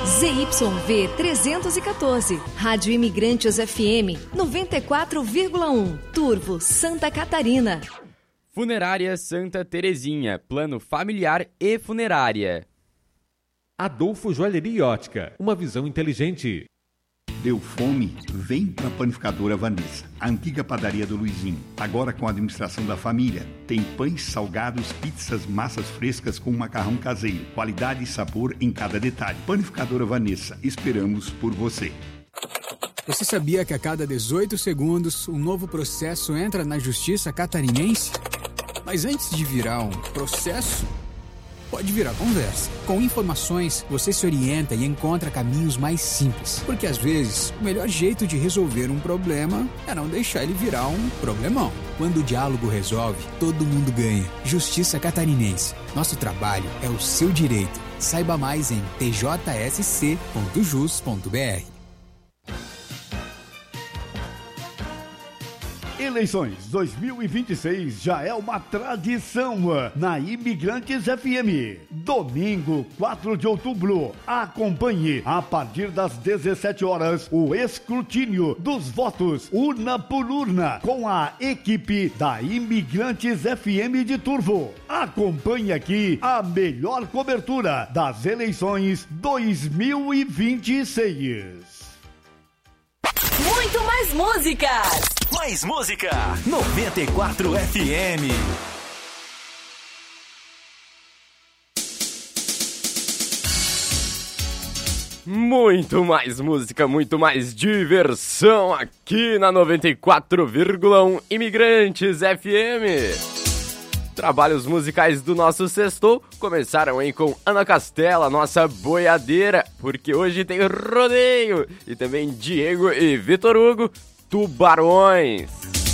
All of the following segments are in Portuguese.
ZYV 314, Rádio Imigrantes FM 94,1, Turvo, Santa Catarina. Funerária Santa Terezinha, plano familiar e funerária. Adolfo Joalheria e Ótica, uma visão inteligente. Deu fome? Vem para a Panificadora Vanessa, a antiga padaria do Luizinho. Agora com a administração da família. Tem pães, salgados, pizzas, massas frescas com macarrão caseiro. Qualidade e sabor em cada detalhe. Panificadora Vanessa, esperamos por você. Você sabia que a cada 18 segundos um novo processo entra na justiça catarinense? Mas antes de virar um processo, pode virar conversa. Com informações, você se orienta e encontra caminhos mais simples. Porque às vezes, o melhor jeito de resolver um problema é não deixar ele virar um problemão. Quando o diálogo resolve, todo mundo ganha. Justiça Catarinense. Nosso trabalho é o seu direito. Saiba mais em tjsc.jus.br. Eleições 2026 já é uma tradição na Imigrantes FM. Domingo, 4 de outubro, acompanhe a partir das 17 horas o escrutínio dos votos urna por urna com a equipe da Imigrantes FM de Turvo. Acompanhe aqui a melhor cobertura das eleições 2026. Muito mais músicas! Mais música 94 FM. Muito mais música, muito mais diversão aqui na 94,1 Imigrantes FM. Trabalhos musicais do nosso sextou começaram aí com Ana Castela, nossa boiadeira, porque hoje tem rodeio, e também Diego e Vitor Hugo, Tubarões.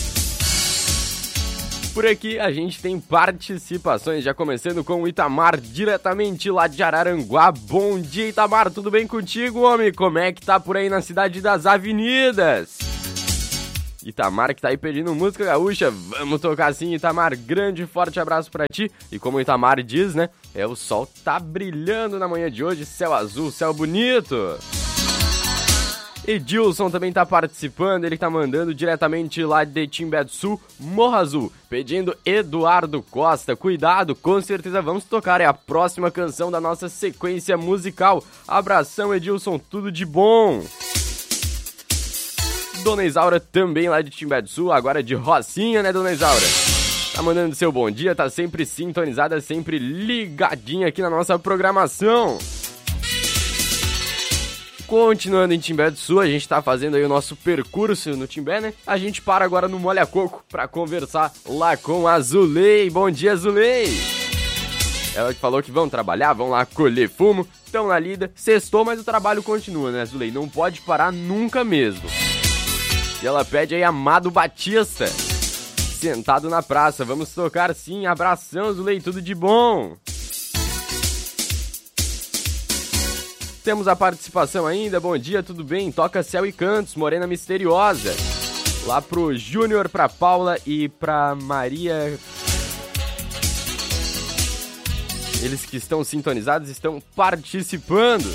Por aqui a gente tem participações, já começando com o Itamar, diretamente lá de Araranguá. Bom dia, Itamar, tudo bem contigo, homem? Como é que tá por aí na Cidade das Avenidas? Itamar que tá aí pedindo música gaúcha, vamos tocar assim, Itamar, grande forte abraço pra ti. E como o Itamar diz, né, o sol tá brilhando na manhã de hoje, céu azul, céu bonito. Edilson também tá participando, ele tá mandando diretamente lá de Timbé do Sul, Morro Azul, pedindo Eduardo Costa. Cuidado, com certeza vamos tocar, é a próxima canção da nossa sequência musical. Abração, Edilson, tudo de bom. Dona Isaura também lá de Timbé do Sul, agora de Rocinha, né, Dona Isaura? Tá mandando seu bom dia, tá sempre sintonizada, sempre ligadinha aqui na nossa programação. Continuando em Timbé do Sul, a gente tá fazendo aí o nosso percurso no Timbé, né? A gente para agora no Molha Coco pra conversar lá com a Zulei. Bom dia, Zulei! Ela que falou que vão trabalhar, vão lá colher fumo, estão na lida, sextou, mas o trabalho continua, né, Zulei? Não pode parar nunca mesmo. E ela pede aí Amado Batista, Sentado na Praça. Vamos tocar sim, abração, Zulei, tudo de bom. Temos a participação ainda, bom dia, tudo bem? Toca Céu e Cantos, Morena Misteriosa. Lá pro Júnior, pra Paula e pra Maria. Eles que estão sintonizados estão participando.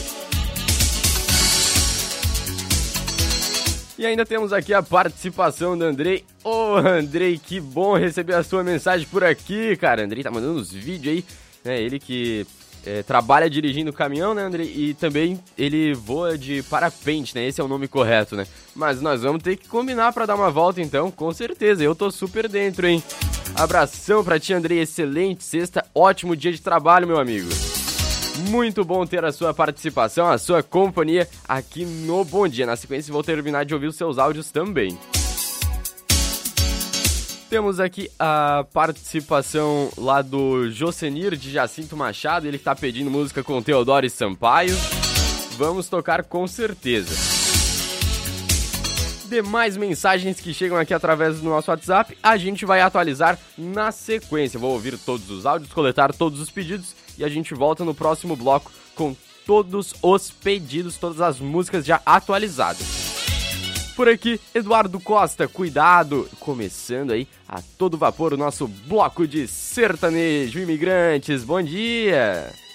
E ainda temos aqui a participação do Andrei. Ô, Andrei, que bom receber a sua mensagem por aqui, cara. Andrei tá mandando uns vídeos aí, né? Ele que trabalha dirigindo o caminhão, né, Andrei? E também ele voa de parapente, né? Esse é o nome correto, né? Mas nós vamos ter que combinar pra dar uma volta, então, com certeza. Eu tô super dentro, hein? Abração pra ti, Andrei. Excelente sexta, ótimo dia de trabalho, meu amigo. Muito bom ter a sua participação, a sua companhia aqui no Bom Dia. Na sequência vou terminar de ouvir os seus áudios também. Temos aqui a participação lá do Josenir de Jacinto Machado, ele que tá pedindo música com Teodoro e Sampaio. Vamos tocar com certeza. Demais mensagens que chegam aqui através do nosso WhatsApp, a gente vai atualizar na sequência. Vou ouvir todos os áudios, coletar todos os pedidos e a gente volta no próximo bloco com todos os pedidos, todas as músicas já atualizadas. Por aqui, Eduardo Costa, cuidado! Começando aí a todo vapor o nosso bloco de sertanejo. Imigrantes, bom dia!